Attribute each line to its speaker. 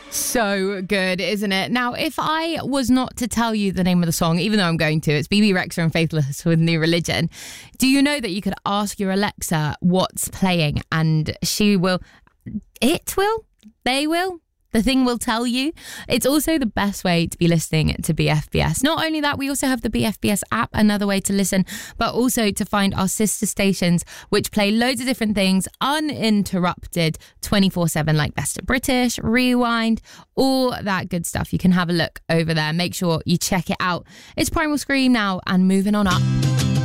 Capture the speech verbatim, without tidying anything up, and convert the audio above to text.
Speaker 1: So good, isn't it? Now, if I was not to tell you the name of the song, even though I'm going to, it's B B Rexa and Faithless with New Religion. Do you know that you could ask your Alexa what's playing and she will, it will, they will, the thing will tell you. It's also the best way to be listening to B F B S. Not only that, we also have the B F B S app, another way to listen, but also to find our sister stations, which play loads of different things uninterrupted twenty-four seven, like Best of British, Rewind, all that good stuff. You can have a look over there. Make sure you check it out. It's Primal Scream now, and moving on up.